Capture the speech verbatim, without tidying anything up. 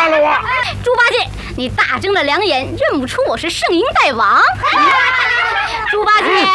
看了我。 猪八戒，你大睁着两眼，认不出我是圣婴大王？猪八戒，